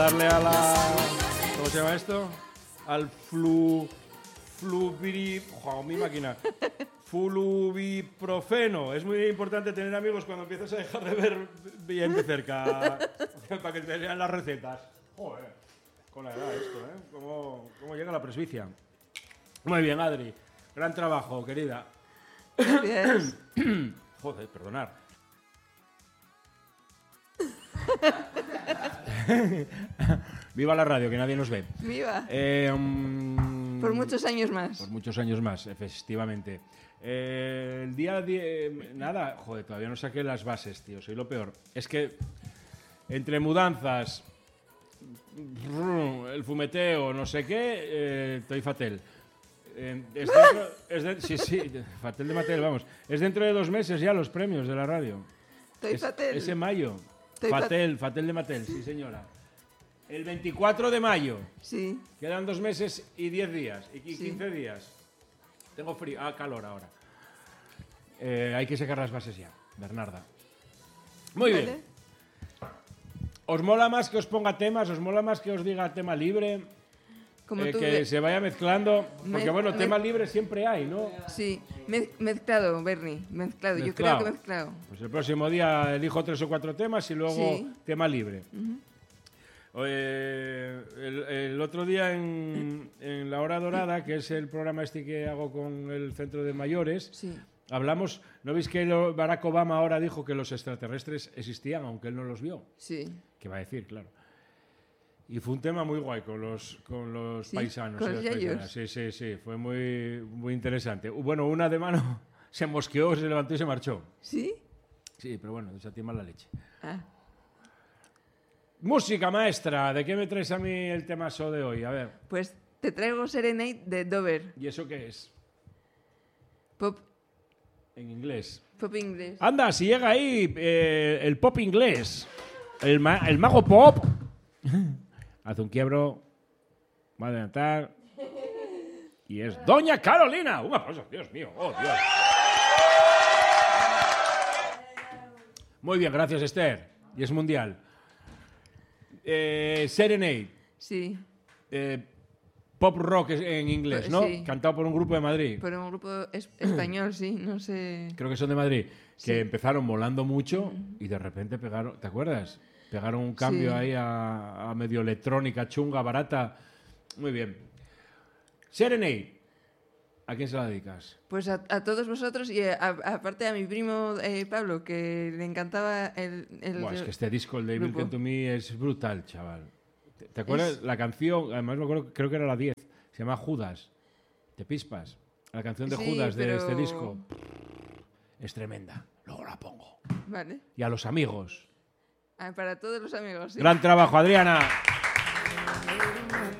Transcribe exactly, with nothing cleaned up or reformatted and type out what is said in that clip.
darle a la... ¿Cómo se llama esto? Al flu... Fluviri... ¡Joder, mi máquina! Fluviprofeno. Es muy importante tener amigos cuando empiezas a dejar de ver bien de cerca para que te lean las recetas. Joder, con la edad esto, ¿eh? ¿Cómo, cómo llega la presbicia? Muy bien, Adri. Gran trabajo, querida. Gracias. Joder, perdonar. Viva la radio, que nadie nos ve. Viva. Eh, um, por muchos años más. Por muchos años más, efectivamente. Eh, el día... Die, nada, joder, todavía no saqué las bases, tío. Soy lo peor. Es que entre mudanzas, el fumeteo, no sé qué, eh, estoy fatal. Eh, es dentro, es de, sí, sí, fatal de Mattel, vamos. Es dentro de dos meses ya los premios de la radio. Estoy es, fatal. Es en mayo. Estoy Fatel, Fatel de Mattel, sí señora. El veinticuatro de mayo. Sí. Quedan dos meses y diez días. Y quince sí. días. Tengo frío. Ah, calor ahora. Eh, hay que sacar las bases ya, Bernarda. Muy vale. bien. ¿Os mola más que os ponga temas? ¿Os mola más que os diga tema libre? Como eh, tú que de... se vaya mezclando. Porque Me... bueno, me... tema libre siempre hay, ¿no? Sí. Me... Mezclado, Bernie. Mezclado. mezclado. Yo creo que mezclado. Pues el próximo día elijo tres o cuatro temas y luego sí. tema libre. Uh-huh. Eh, el, el otro día en, en La Hora Dorada, que es el programa este que hago con el Centro de Mayores, sí. hablamos, ¿no veis que lo, Barack Obama ahora dijo que los extraterrestres existían, aunque él no los vio? Sí. ¿Qué va a decir? Claro. Y fue un tema muy guay con los, con los ¿Sí? paisanos. ¿Con los los paisanos. Sí, sí, sí, fue muy, muy interesante. Bueno, una de mano se mosqueó, se levantó y se marchó. ¿Sí? Sí, pero bueno, esa tiene mala leche. Ah. Música, maestra, ¿de qué me traes a mí el temazo de hoy? A ver. Pues te traigo Serenade de Dover. ¿Y eso qué es? Pop. En inglés. Pop inglés. Anda, si llega ahí eh, el pop inglés, el, ma el mago pop, hace un quiebro, va a adelantar, y es Doña Carolina. Un aplauso, Dios mío, oh Dios. Muy bien, gracias Esther, y es mundial. Eh, Serenade. Sí. Eh, pop rock en inglés, ¿no? Sí. Cantado por un grupo de Madrid. Por un grupo es español, sí, no sé. Creo que son de Madrid. Sí. Que empezaron molando mucho y de repente pegaron, ¿te acuerdas? Pegaron un cambio sí. ahí a, a medio electrónica, chunga, barata. Muy bien. Serenade. ¿A quién se la dedicas? Pues a, a todos vosotros y a, a, aparte a mi primo eh, Pablo, que le encantaba el... el Buah, es que este disco, el de Evil Can to Me, es brutal, chaval. ¿Te, te acuerdas? Es... La canción, además me acuerdo, creo que era la diez, se llama Judas. ¿Te pispas? La canción de sí, Judas pero... de este disco. Es tremenda. Luego la pongo. Vale. Y a los amigos. Ah, para todos los amigos. ¿Sí? Gran trabajo, Adriana.